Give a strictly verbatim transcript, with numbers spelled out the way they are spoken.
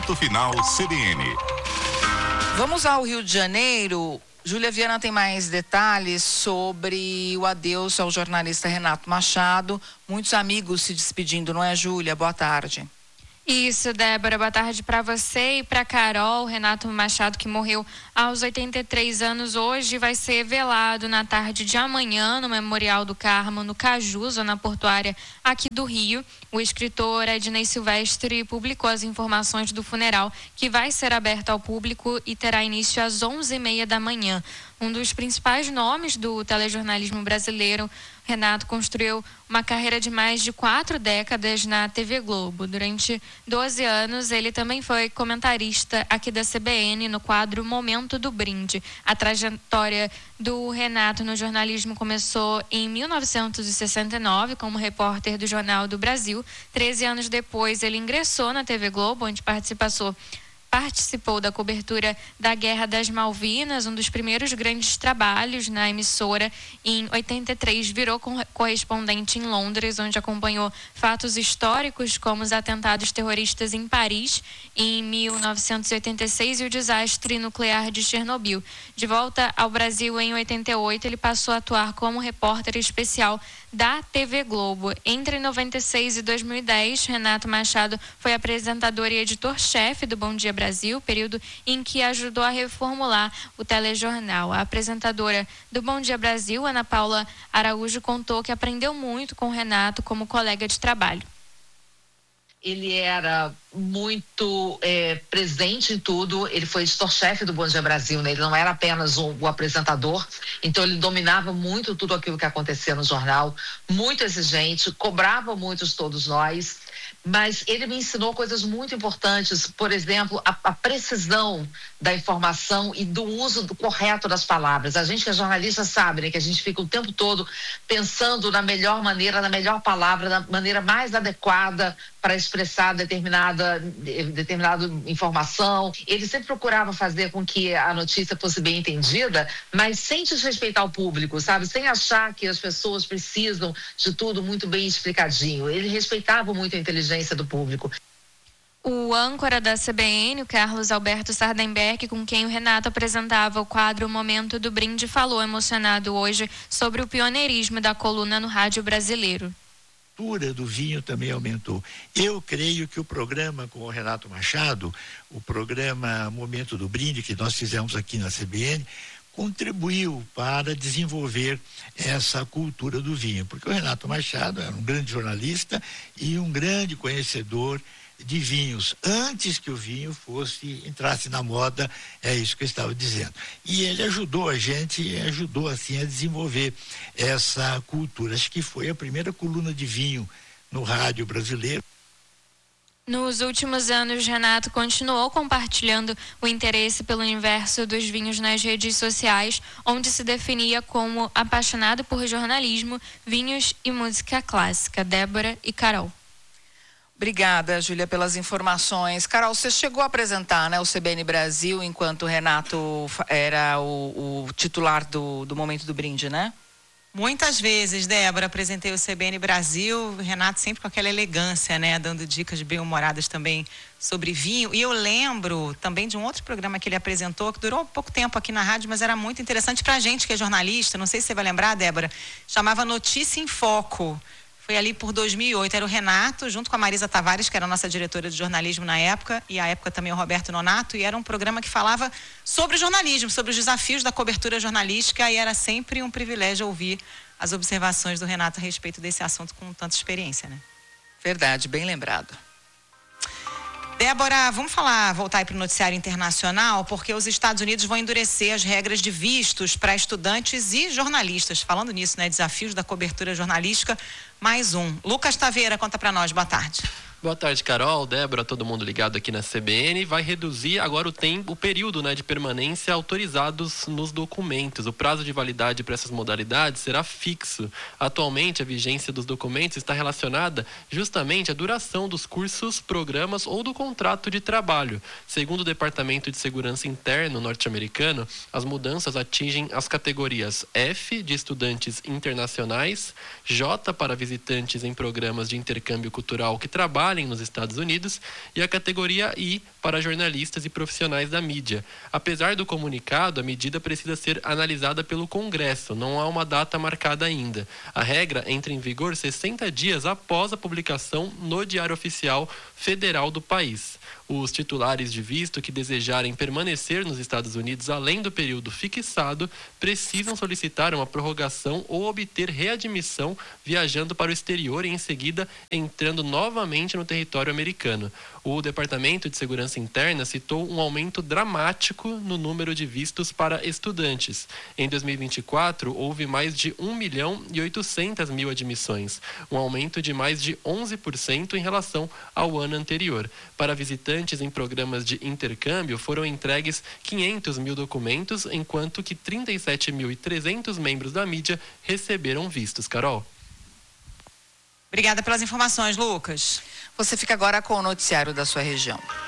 Ponto Final C B N. Vamos ao Rio de Janeiro. Júlia Viana tem mais detalhes sobre o adeus ao jornalista Renato Machado. Muitos amigos se despedindo, não é, Júlia? Boa tarde. Isso, Débora, boa tarde para você e para Carol. Renato Machado, que morreu aos oitenta e três anos, hoje vai ser velado na tarde de amanhã no Memorial do Carmo, no Caju, zona portuária aqui do Rio. O escritor Ednei Silvestre publicou as informações do funeral, que vai ser aberto ao público e terá início às onze e meia da manhã. Um dos principais nomes do telejornalismo brasileiro, Renato construiu uma carreira de mais de quatro décadas na T V Globo. Durante doze anos, ele também foi comentarista aqui da C B N no quadro Momento do Brinde. A trajetória do Renato no jornalismo começou em mil novecentos e sessenta e nove como repórter do Jornal do Brasil. Treze anos depois, ele ingressou na T V Globo, onde participou Participou da cobertura da Guerra das Malvinas, um dos primeiros grandes trabalhos na emissora. Em oitenta e três, virou correspondente em Londres, onde acompanhou fatos históricos como os atentados terroristas em Paris em mil novecentos e oitenta e seis e o desastre nuclear de Chernobyl. De volta ao Brasil em oitenta e oito, ele passou a atuar como repórter especial da T V Globo. Entre noventa e seis e dois mil e dez, Renato Machado foi apresentador e editor-chefe do Bom Dia Brasil, período em que ajudou a reformular o telejornal. A apresentadora do Bom Dia Brasil, Ana Paula Araújo, contou que aprendeu muito com Renato como colega de trabalho. Ele era muito é, presente em tudo. Ele foi editor-chefe do Bom Dia Brasil, né? Ele não era apenas um, o apresentador, então ele dominava muito tudo aquilo que acontecia no jornal, muito exigente, cobrava muito de todos nós, mas ele me ensinou coisas muito importantes, por exemplo, a, a precisão da informação e do uso do correto das palavras. A gente que é jornalista sabe, né, que a gente fica o tempo todo pensando na melhor maneira, na melhor palavra, na maneira mais adequada para expressar determinada, determinada informação. Ele sempre procurava fazer com que a notícia fosse bem entendida, mas sem desrespeitar o público, sabe? Sem achar que as pessoas precisam de tudo muito bem explicadinho. Ele respeitava muito a inteligência do público. O âncora da C B N, o Carlos Alberto Sardenberg, com quem o Renato apresentava o quadro Momento do Brinde, falou emocionado hoje sobre o pioneirismo da coluna no rádio brasileiro. A cultura do vinho também aumentou. Eu creio que o programa com o Renato Machado, o programa Momento do Brinde, que nós fizemos aqui na C B N, contribuiu para desenvolver essa cultura do vinho, porque o Renato Machado era um grande jornalista e um grande conhecedor de vinhos, antes que o vinho fosse, entrasse na moda, é isso que eu estava dizendo. E ele ajudou a gente, ajudou assim a desenvolver essa cultura. Acho que foi a primeira coluna de vinho no rádio brasileiro. Nos últimos anos, Renato continuou compartilhando o interesse pelo universo dos vinhos nas redes sociais, onde se definia como apaixonado por jornalismo, vinhos e música clássica. Débora e Carol. Obrigada, Júlia, pelas informações. Carol, você chegou a apresentar, né, o C B N Brasil enquanto o Renato era o, o titular do, do Momento do Brinde, né? Muitas vezes, Débora, apresentei o C B N Brasil, o Renato sempre com aquela elegância, né, dando dicas bem-humoradas também sobre vinho. E eu lembro também de um outro programa que ele apresentou, que durou pouco tempo aqui na rádio, mas era muito interessante pra gente que é jornalista, não sei se você vai lembrar, Débora, chamava Notícia em Foco. Foi ali por dois mil e oito, era o Renato, junto com a Marisa Tavares, que era a nossa diretora de jornalismo na época, e à época também o Roberto Nonato, e era um programa que falava sobre jornalismo, sobre os desafios da cobertura jornalística, e era sempre um privilégio ouvir as observações do Renato a respeito desse assunto com tanta experiência, né? Verdade, bem lembrado. Débora, vamos falar, voltar aí para o noticiário internacional, porque os Estados Unidos vão endurecer as regras de vistos para estudantes e jornalistas. Falando nisso, né, desafios da cobertura jornalística, mais um. Lucas Taveira, conta para nós, boa tarde. Boa tarde, Carol, Débora, todo mundo ligado aqui na C B N. Vai reduzir agora o tempo, o período, né, de permanência autorizados nos documentos. O prazo de validade para essas modalidades será fixo. Atualmente, a vigência dos documentos está relacionada justamente à duração dos cursos, programas ou do contrato de trabalho. Segundo o Departamento de Segurança Interno norte-americano, as mudanças atingem as categorias F, de estudantes internacionais, J, para visitantes em programas de intercâmbio cultural que trabalham trabalhem nos Estados Unidos e a categoria I para jornalistas e profissionais da mídia. Apesar do comunicado, a medida precisa ser analisada pelo Congresso, não há uma data marcada ainda. A regra entra em vigor sessenta dias após a publicação no Diário Oficial Federal do país. Os titulares de visto que desejarem permanecer nos Estados Unidos além do período fixado precisam solicitar uma prorrogação ou obter readmissão viajando para o exterior e em seguida entrando novamente no território americano. O Departamento de Segurança Interna citou um aumento dramático no número de vistos para estudantes. Em dois mil e vinte e quatro, houve mais de um milhão e oitocentas mil admissões, um aumento de mais de onze por cento em relação ao ano anterior. Para visitantes em programas de intercâmbio, foram entregues quinhentos mil documentos, enquanto que trinta e sete mil e trezentos membros da mídia receberam vistos. Carol. Obrigada pelas informações, Lucas. Você fica agora com o noticiário da sua região.